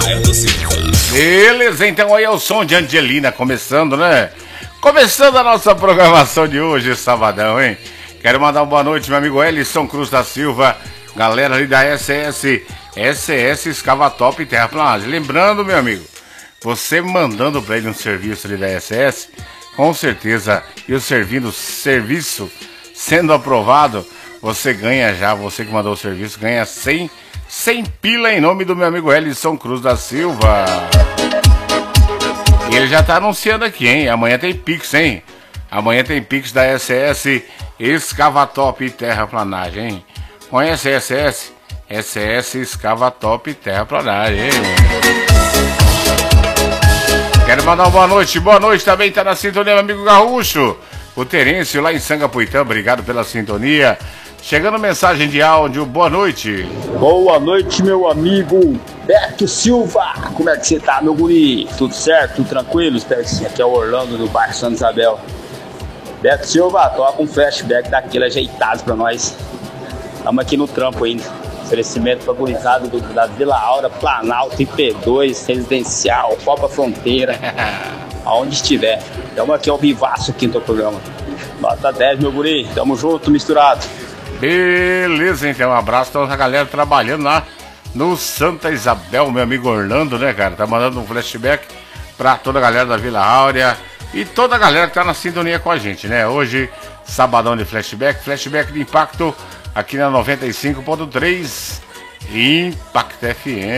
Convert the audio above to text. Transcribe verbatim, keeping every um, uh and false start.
Ricardo Silva. Beleza, então aí é o som de Angelina começando, né? Começando a nossa programação de hoje, sabadão, hein? Quero mandar uma boa noite, meu amigo Elisson Cruz da Silva, galera ali da S S, S S Escavatop Terraplanagem. Lembrando, meu amigo, você mandando pra ele um serviço ali da S S, com certeza, e o servindo serviço sendo aprovado, você ganha já, você que mandou o serviço, ganha cem, cem pila em nome do meu amigo Elisson Cruz da Silva. E ele já tá anunciando aqui, hein? Amanhã tem Pix, hein? Amanhã tem Pix da S S Escavatop Terraplanagem, hein? Conhece a S S? S S Escavatop Terraplanagem, hein? Quero mandar uma boa noite. Boa noite também, tá na sintonia, meu amigo Gaúcho. O Terêncio lá em Sangapuitã, obrigado pela sintonia. Chegando mensagem de áudio, boa noite. Boa noite, meu amigo Beto Silva. Como é que você tá, meu guri? Tudo certo? Tudo tranquilo? Espero que sim. Aqui é o Orlando do bairro Santa Isabel. Beto Silva, toca um flashback daquele ajeitado pra nós. Estamos aqui no trampo ainda. Oferecimento favorizado do, da Vila Aura, Planalto, I P dois, Residencial, Copa Fronteira, aonde estiver. Estamos aqui ao vivaço aqui no teu programa. Nota dez, meu guri. Tamo junto, misturado. Beleza, então. Um abraço pra galera trabalhando lá no Santa Isabel, meu amigo Orlando, né, cara? Tá mandando um flashback pra toda a galera da Vila Áurea e toda a galera que tá na sintonia com a gente, né? Hoje, sabadão de flashback, flashback de impacto aqui na noventa e cinco ponto três Impact F M.